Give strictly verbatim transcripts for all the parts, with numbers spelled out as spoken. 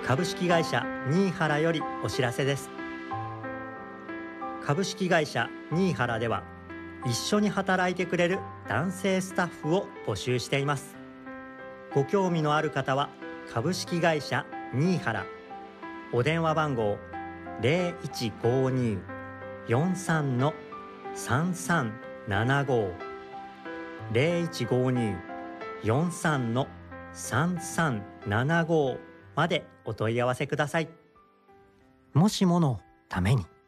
株式会社新原よりお知らせです。株式会社新原では、一緒に働いてくれる男性スタッフを募集しています。ご興味のある方は株式会社新原、お電話番号 ゼロいちごに よんさん さんさんななご ゼロいちごに よんさん さんさんななごまでお問い合わせください。もしものために。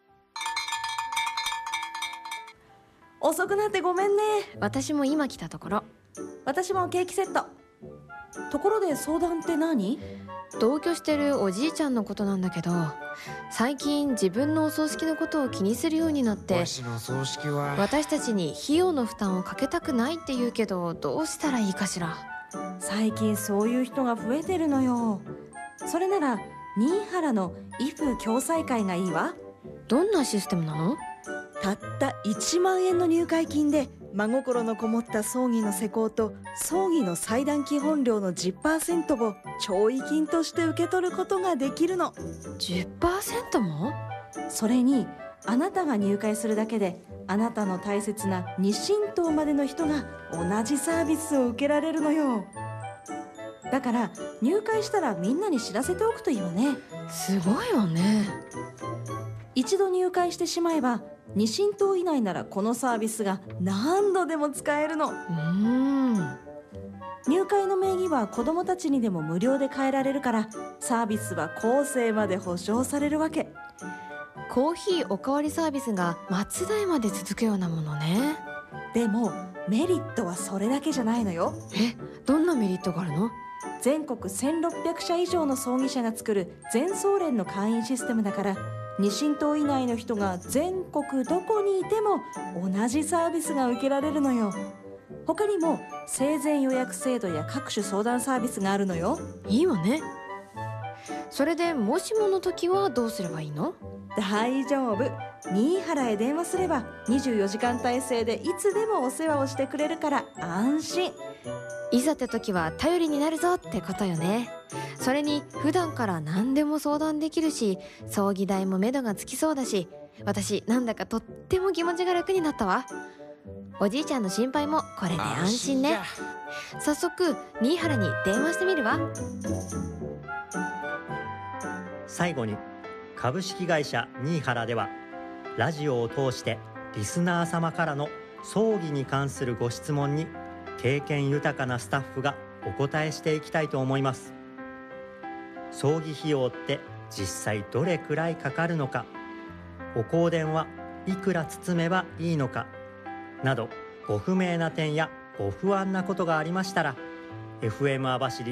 遅くなってごめんね。 私も今来たところ。 私もケーキセット。ところで相談って何？ 同居してるおじいちゃんのことなんだけど、最近自分のお葬式のことを気にするようになって、 わしの葬式は私たちに費用の負担をかけたくないって言うけど、どうしたらいいかしら。 最近そういう人が増えてるのよ。それなら新原の威風共済会がいいわ。 どんなシステムなの？ たったいちまんえんの入会金で真心のこもった葬儀の施工と葬儀の祭壇基本料の じゅっパーセント を弔慰金として受け取ることができるの。 じゅっパーセント も？ それにあなたが入会するだけで、あなたの大切な二親等までの人が同じサービスを受けられるのよ。だから入会したらみんなに知らせておくといいわね。 すごいわね。 一度入会してしまえば、二親等以内ならこのサービスが何度でも使えるの。 うーん。 入会の名義は子どもたちにでも無料で変えられるから、サービスは後世まで保証されるわけ。 コーヒーおかわりサービスが末代まで続くようなものね。 でもメリットはそれだけじゃないのよ。 え、どんなメリットがあるの？ 全国せんろっぴゃくしゃ以上の葬儀社が作る全葬連の会員システムだから、二親等以内の人が全国どこにいても同じサービスが受けられるのよ。他にも生前予約制度や各種相談サービスがあるのよ。 いいわね。それでもしもの時はどうすればいいの？ 大丈夫。新原へ電話すればにじゅうよじかん体制でいつでもお世話をしてくれるから安心。 いざって時は頼りになるぞってことよね。それに普段から何でも相談できるし、葬儀代も目処がつきそうだし、私なんだかとっても気持ちが楽になったわ。おじいちゃんの心配もこれで安心ね。早速新原に電話してみるわ。 最後に、株式会社新原では、ラジオを通してリスナー様からの葬儀に関するご質問に経験豊かなスタッフがお答えしていきたいと思います。葬儀費用って実際どれくらいかかるのか、お香典はいくら包めばいいのかなど、ご不明な点やご不安なことがありましたら、エフエム 網走